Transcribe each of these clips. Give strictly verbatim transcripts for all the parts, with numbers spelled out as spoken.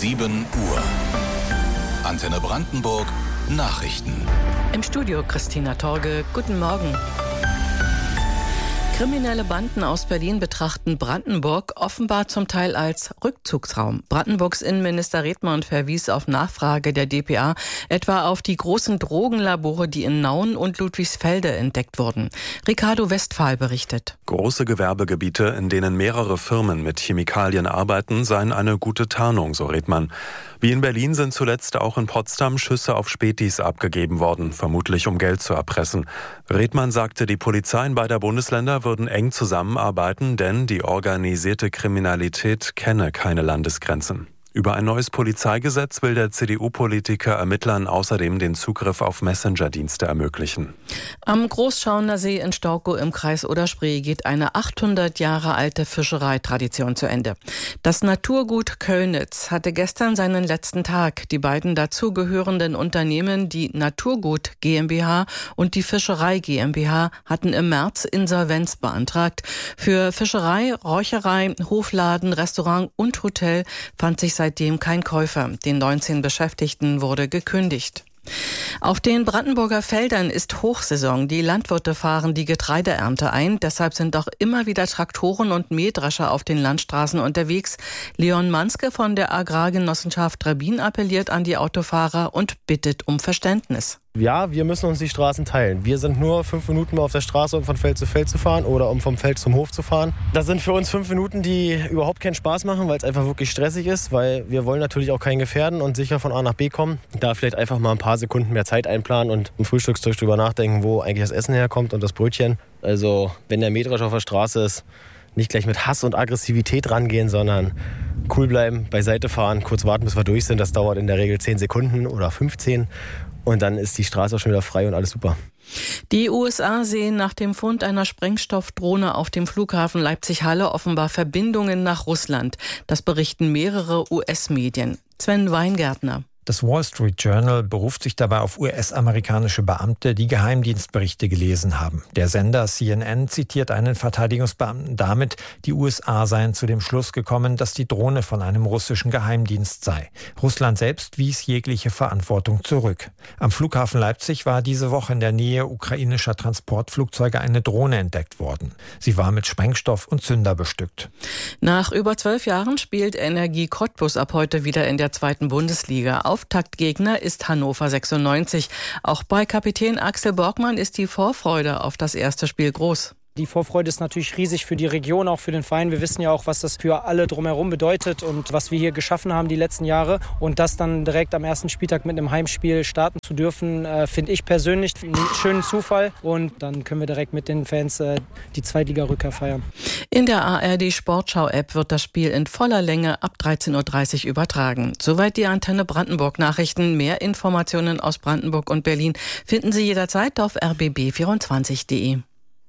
sieben Uhr. Antenne Brandenburg Nachrichten. Im Studio Christina Torge. Guten Morgen. Kriminelle Banden aus Berlin betrachten Brandenburg offenbar zum Teil als Rückzugsraum. Brandenburgs Innenminister Redmann verwies auf Nachfrage der d p a etwa auf die großen Drogenlabore, die in Nauen und Ludwigsfelde entdeckt wurden. Ricardo Westphal berichtet. Große Gewerbegebiete, in denen mehrere Firmen mit Chemikalien arbeiten, seien eine gute Tarnung, so Redmann. Wie in Berlin sind zuletzt auch in Potsdam Schüsse auf Spätis abgegeben worden, vermutlich um Geld zu erpressen. Redmann sagte, die Polizeien beider Bundesländer würden eng zusammenarbeiten, denn die organisierte Kriminalität kenne keine Landesgrenzen. Über ein neues Polizeigesetz will der C D U-Politiker Ermittlern außerdem den Zugriff auf Messenger-Dienste ermöglichen. Am Großschauener See in Storkow im Kreis Oder-Spree geht eine achthundert Jahre alte Fischereitradition zu Ende. Das Naturgut Kölnitz hatte gestern seinen letzten Tag. Die beiden dazugehörenden Unternehmen, die Naturgut GmbH und die Fischerei GmbH, hatten im März Insolvenz beantragt. Für Fischerei, Räucherei, Hofladen, Restaurant und Hotel fand sich seitdem kein Käufer. Den neunzehn Beschäftigten wurde gekündigt. Auf den Brandenburger Feldern ist Hochsaison. Die Landwirte fahren die Getreideernte ein. Deshalb sind auch immer wieder Traktoren und Mähdrescher auf den Landstraßen unterwegs. Leon Manske von der Agrargenossenschaft Rabin appelliert an die Autofahrer und bittet um Verständnis. Ja, wir müssen uns die Straßen teilen. Wir sind nur fünf Minuten auf der Straße, um von Feld zu Feld zu fahren oder um vom Feld zum Hof zu fahren. Das sind für uns fünf Minuten, die überhaupt keinen Spaß machen, weil es einfach wirklich stressig ist, weil wir wollen natürlich auch keinen gefährden und sicher von A nach B kommen. Da vielleicht einfach mal ein paar Sekunden mehr Zeit einplanen und im Frühstückstisch drüber nachdenken, wo eigentlich das Essen herkommt und das Brötchen. Also wenn der Mähdrescher auf der Straße ist, nicht gleich mit Hass und Aggressivität rangehen, sondern cool bleiben, beiseite fahren, kurz warten, bis wir durch sind. Das dauert in der Regel zehn Sekunden oder fünfzehn. Und dann ist die Straße auch schon wieder frei und alles super. Die U S A sehen nach dem Fund einer Sprengstoffdrohne auf dem Flughafen Leipzig-Halle offenbar Verbindungen nach Russland. Das berichten mehrere U S-Medien. Sven Weingärtner. Das Wall Street Journal beruft sich dabei auf U S-amerikanische Beamte, die Geheimdienstberichte gelesen haben. Der Sender C N N zitiert einen Verteidigungsbeamten damit, die U S A seien zu dem Schluss gekommen, dass die Drohne von einem russischen Geheimdienst sei. Russland selbst wies jegliche Verantwortung zurück. Am Flughafen Leipzig war diese Woche in der Nähe ukrainischer Transportflugzeuge eine Drohne entdeckt worden. Sie war mit Sprengstoff und Zünder bestückt. Nach über zwölf Jahren spielt Energie Cottbus ab heute wieder in der zweiten Bundesliga. Auftaktgegner ist Hannover sechsundneunzig. Auch bei Kapitän Axel Borgmann ist die Vorfreude auf das erste Spiel groß. Die Vorfreude ist natürlich riesig für die Region, auch für den Verein. Wir wissen ja auch, was das für alle drumherum bedeutet und was wir hier geschaffen haben die letzten Jahre. Und das dann direkt am ersten Spieltag mit einem Heimspiel starten zu dürfen, äh, finde ich persönlich einen schönen Zufall. Und dann können wir direkt mit den Fans äh, die Zweitliga-Rückkehr feiern. In der A R D-Sportschau-App wird das Spiel in voller Länge ab dreizehn Uhr dreißig übertragen. Soweit die Antenne Brandenburg-Nachrichten. Mehr Informationen aus Brandenburg und Berlin finden Sie jederzeit auf r b b vierundzwanzig punkt d e.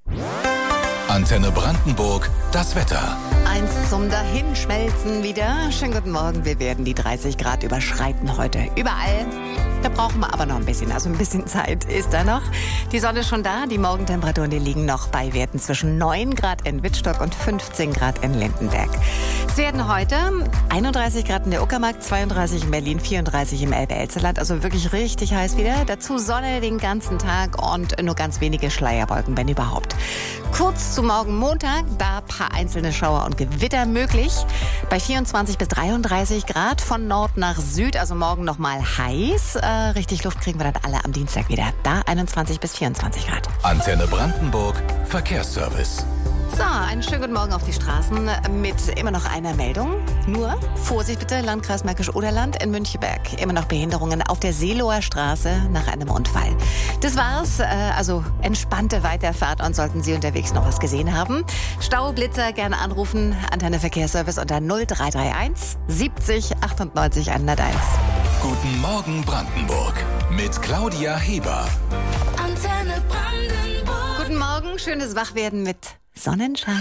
Antenne Brandenburg, das Wetter. Eins zum Dahinschmelzen wieder. Schönen guten Morgen. Wir werden die dreißig Grad überschreiten heute. Überall. Da brauchen wir aber noch ein bisschen. Also ein bisschen Zeit ist da noch. Die Sonne ist schon da. Die Morgentemperaturen, die liegen noch bei Werten zwischen neun Grad in Wittstock und fünfzehn Grad in Lindenberg. Es werden heute einunddreißig Grad in der Uckermark, zweiunddreißig in Berlin, vierunddreißig im Elbe-Elsterland. Also wirklich richtig heiß wieder. Dazu Sonne den ganzen Tag und nur ganz wenige Schleierwolken, wenn überhaupt. Kurz zu morgen Montag, da ein paar einzelne Schauer und Gewitter möglich. Bei vierundzwanzig bis dreiunddreißig Grad von Nord nach Süd, also morgen nochmal heiß. Äh, richtig Luft kriegen wir dann alle am Dienstag wieder. Da einundzwanzig bis vierundzwanzig Grad. Antenne Brandenburg, Verkehrsservice. So, einen schönen guten Morgen auf die Straßen mit immer noch einer Meldung. Nur, Vorsicht bitte, Landkreis Märkisch-Oderland in Müncheberg. Immer noch Behinderungen auf der Seeloer Straße nach einem Unfall. Das war's, also entspannte Weiterfahrt und sollten Sie unterwegs noch was gesehen haben. Staublitzer gerne anrufen, Antenne Verkehrsservice unter null drei drei eins siebzig achtundneunzig hunderteins. Guten Morgen Brandenburg mit Claudia Heber. Antenne Brandenburg. Guten Morgen, schönes Wachwerden mit Sonnenschein.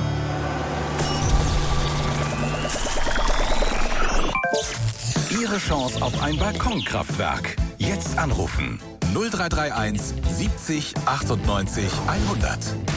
Ihre Chance auf ein Balkonkraftwerk. Jetzt anrufen. null drei drei eins siebzig achtundneunzig hundert.